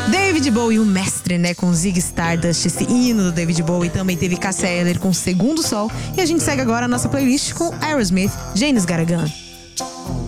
David Bowie, o mestre, né, com Ziggy Stardust, esse hino do David Bowie. Também teve Cássia Eller com Segundo Sol. E a gente segue agora a nossa playlist com Aerosmith, Jane's Got a Gun.